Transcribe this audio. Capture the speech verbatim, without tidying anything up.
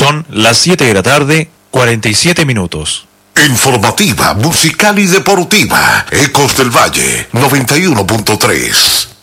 Son las siete de la tarde, cuarenta y siete minutos. Informativa, musical y deportiva. Ecos del Valle, noventa y uno punto tres.